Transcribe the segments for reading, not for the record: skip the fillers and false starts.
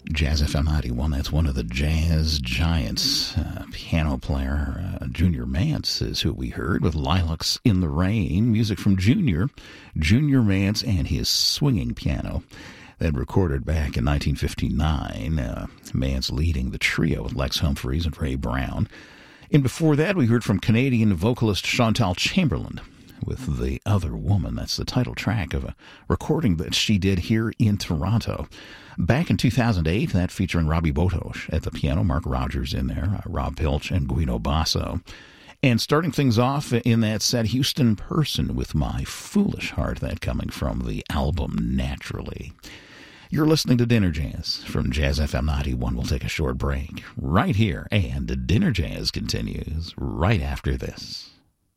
Jazz FM 91, that's one of the jazz giants. Piano player Junior Mance is who we heard with Lilacs in the Rain. Music from Junior Mance and his swinging piano. That recorded back in 1959. Mance leading the trio with Lex Humphreys and Ray Brown. And before that, we heard from Canadian vocalist Chantal Chamberlain with The Other Woman. That's the title track of a recording that she did here in Toronto. Back in 2008, that featuring Robbie Botosh at the piano, Mark Rogers in there, Rob Pilch, and Guido Basso. And starting things off in that set, Houston Person with My Foolish Heart, that coming from the album Naturally. You're listening to Dinner Jazz from Jazz FM 91. We'll take a short break right here, and Dinner Jazz continues right after this.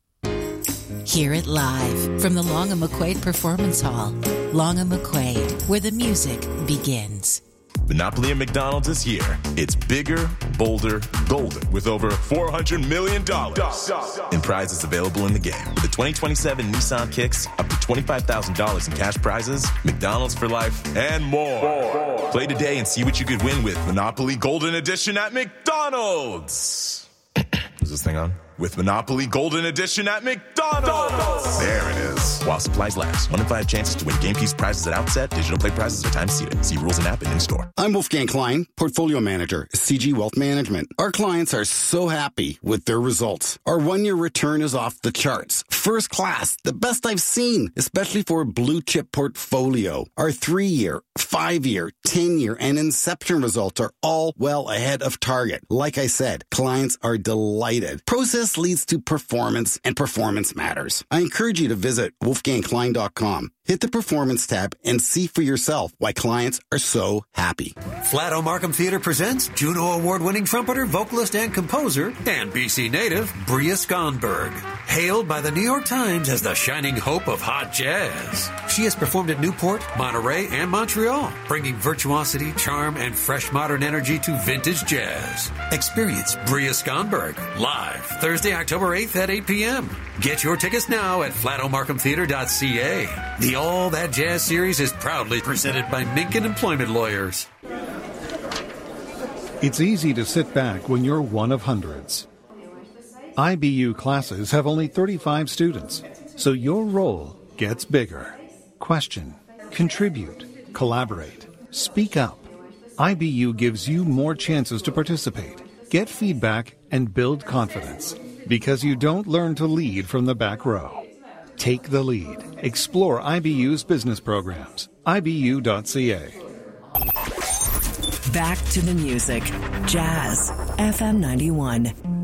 Hear it live from the Long & McQuaid Performance Hall. Long & McQuaid, where the music begins. Monopoly at McDonald's is here. It's bigger, bolder, golden, with over $400 million in prizes available in the game. With the 2027 Nissan Kicks, up to $25,000 in cash prizes, McDonald's for life, and more. Play today and see what you could win with Monopoly Golden Edition at McDonald's. Is this thing on? With Monopoly Golden Edition at McDonald's. There it is. While supplies last. 1 in 5 chances to win game piece prizes at outset. Digital play prizes are time seated. See rules and app and in-store. I'm Wolfgang Klein, Portfolio Manager, CG Wealth Management. Our clients are so happy with their results. Our 1-year return is off the charts. First class, the best I've seen, especially for a blue chip portfolio. Our 3-year, 5-year, 10-year, and Inception results are all well ahead of target. Like I said, clients are delighted. Process leads to performance, and performance matters. I encourage you to visit wolfgangklein.com. Hit the Performance tab and see for yourself why clients are so happy. Flato Markham Theatre presents Juno Award-winning trumpeter, vocalist, and composer, and BC native, Bria Skonberg. Hailed by the New York Times as the shining hope of hot jazz. She has performed at Newport, Monterey, and Montreal, bringing virtuosity, charm, and fresh modern energy to vintage jazz. Experience Bria Skonberg live Thursday, October 8th at 8 p.m. Get your tickets now at flatomarkhamtheatre.ca. The All That Jazz series is proudly presented by Minkin Employment Lawyers. It's easy to sit back when you're one of hundreds. IBU classes have only 35 students, so your role gets bigger. Question, contribute, collaborate, speak up. IBU gives you more chances to participate, get feedback, and build confidence, because you don't learn to lead from the back row. Take the lead. Explore IBU's business programs. IBU.ca. Back to the music. Jazz FM 91.